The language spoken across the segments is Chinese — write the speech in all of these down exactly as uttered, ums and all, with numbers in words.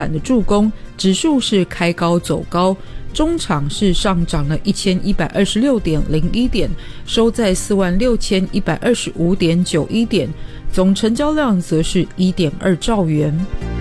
的助攻，指数是开高走高，中场是上涨了 一千一百二十六点零一点，收在 四万六千一百二十五点九一点，总成交量则是 一点二兆元。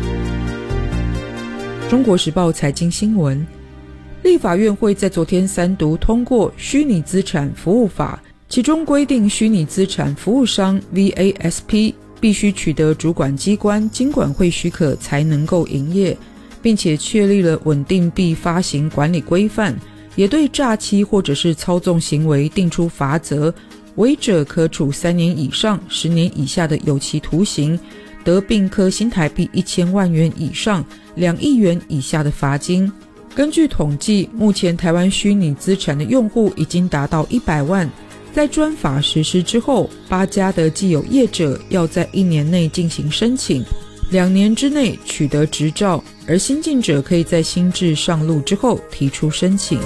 中国时报财经新闻，立法院会在昨天三读通过虚拟资产服务法，其中规定虚拟资产服务商 V A S P 必须取得主管机关金管会许可才能够营业，并且确立了稳定币发行管理规范，也对诈欺或者是操纵行为定出罚则，违者可处三年以上十年以下的有期徒刑，得并科新台币一千万元以上两亿元以下的罚金。根据统计，目前台湾虚拟资产的用户已经达到一百万，在专法实施之后，八家的既有业者要在一年内进行申请，两年之内取得执照，而新进者可以在新制上路之后提出申请。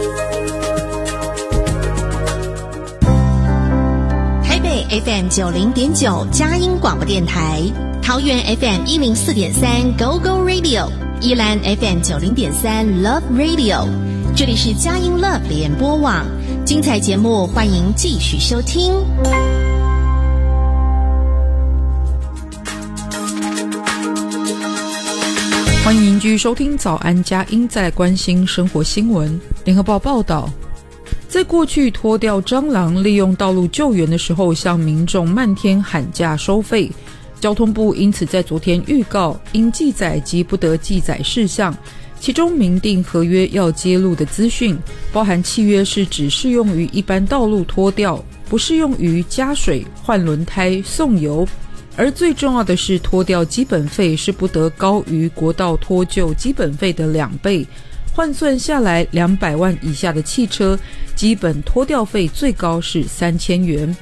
台北 F M 九零点九佳音广播电台，桃园 F M 一零四点三 Go Go Radio， 宜兰 F M 九零点三 Love Radio， 这里是佳音 Love 联播网，精彩节目欢迎继续收听。 欢迎继续收听早安佳音，在关心生活新闻。联合报报道，在过去脱掉蟑螂利用道路救援的时候，向民众漫天喊价收费，交通部因此在昨天预告，应记载及不得记载事项，其中明定合约要揭露的资讯，包含契约是只适用于一般道路脱掉，不适用于加水、换轮胎、送油。而最重要的是，脱掉基本费是不得高于国道脱救基本费的两倍，换算下来两百万以下的汽车，基本脱掉费最高是三千元。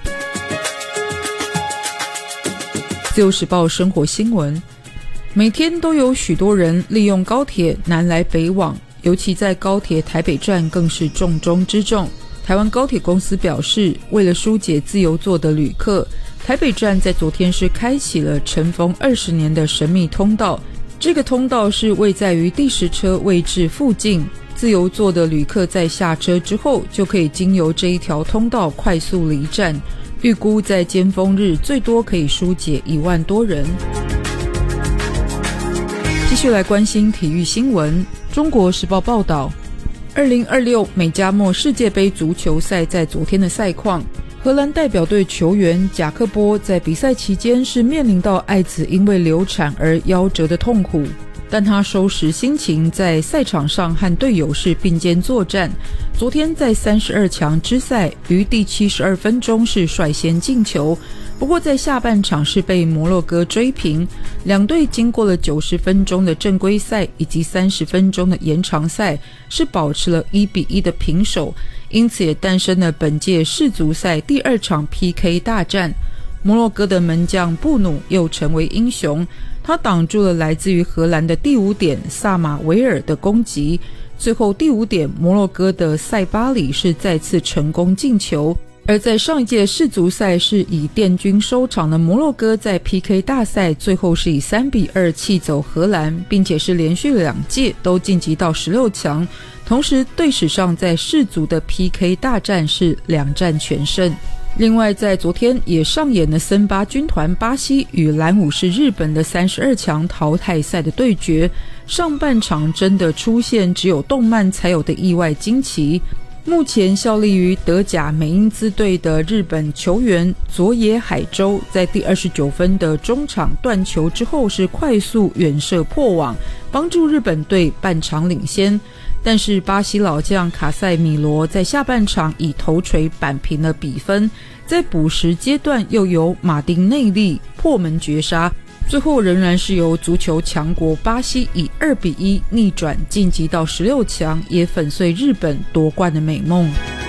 自由时报生活新闻，每天都有许多人利用高铁南来北往，尤其在高铁台北站更是重中之重。台湾高铁公司表示，为了疏解自由座的旅客，台北站在昨天是开启了尘封二十年的神秘通道，这个通道是位在于第十车位置附近，自由座的旅客在下车之后就可以经由这一条通道快速离站，预估在尖峰日最多可以疏解一万多人。继续来关心体育新闻，中国时报报道，二零二六美加墨世界杯足球赛在昨天的赛况，荷兰代表队球员贾克波在比赛期间是面临到爱子因为流产而夭折的痛苦，但他收拾心情，在赛场上和队友是并肩作战。昨天在三十二强之赛，于第七十二分钟是率先进球，不过在下半场是被摩洛哥追平。两队经过了九十分钟的正规赛以及三十分钟的延长赛，是保持了一比一的平手，因此也诞生了本届世足赛第二场 P K 大战。摩洛哥的门将布努又成为英雄，他挡住了来自于荷兰的第五点萨马维尔的攻击，最后第五点摩洛哥的塞巴里是再次成功进球。而在上一届世足赛是以殿军收场的摩洛哥，在 P K 大赛最后是以三比二气走荷兰，并且是连续两届都晋级到十六强，同时队史上在世足的 P K 大战是两战全胜。另外在昨天也上演了森巴军团巴西与蓝武士日本的三十二强淘汰赛的对决，上半场真的出现只有动漫才有的意外惊奇。目前效力于德甲美因兹队的日本球员佐野海洲，在第二十九分的中场断球之后是快速远射破网，帮助日本队半场领先。但是巴西老将卡塞米罗在下半场以头锤扳平了比分，在补时阶段又由马丁内利破门绝杀，最后仍然是由足球强国巴西以二比一逆转晋级到十六强，也粉碎日本夺冠的美梦。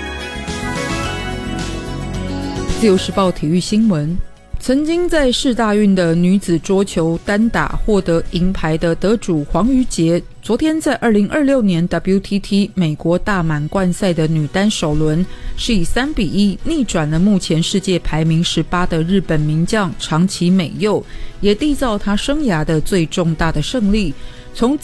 自由时报体育新闻，曾经在世大运的女子桌球单打获得银牌的得主黄瑜杰，昨天在二零二六年 W T T 美国大满贯赛的女单首轮是以三比一逆转了目前世界排名十八的日本名将长崎美佑，也缔造她生涯的最重大的胜利。 从